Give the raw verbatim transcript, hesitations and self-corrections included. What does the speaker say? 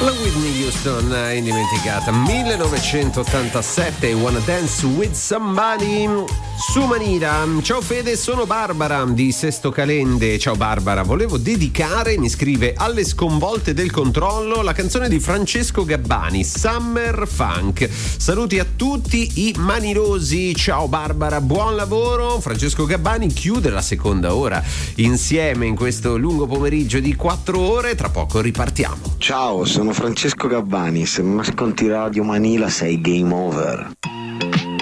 La Whitney Houston indimenticata, millenovecentottantasette, Wanna Dance with Somebody. Su Manira, ciao Fede, sono Barbara di Sesto Calende. Ciao Barbara, volevo dedicare, mi scrive, alle sconvolte del controllo la canzone di Francesco Gabbani, Summer Funk. Saluti a tutti i manirosi. Ciao Barbara, buon lavoro. Francesco Gabbani chiude la seconda ora insieme in questo lungo pomeriggio di quattro ore. Tra poco ripartiamo. Ciao, sono Francesco Gabbani. Se non ascolti Radio Manila sei game over.